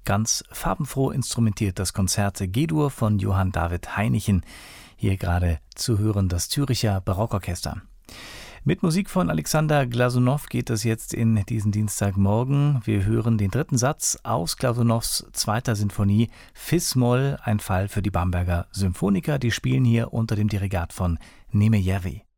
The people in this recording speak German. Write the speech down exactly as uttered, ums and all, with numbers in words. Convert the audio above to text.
Ganz farbenfroh instrumentiert das Konzert G-Dur von Johann David Heinichen. Hier gerade zu hören das Zürcher Barockorchester. Mit Musik von Alexander Glasunow geht es jetzt in diesen Dienstagmorgen. Wir hören den dritten Satz aus Glasunows zweiter Sinfonie Fis-Moll, ein Fall für die Bamberger Symphoniker. Die spielen hier unter dem Dirigat von Nemejewij.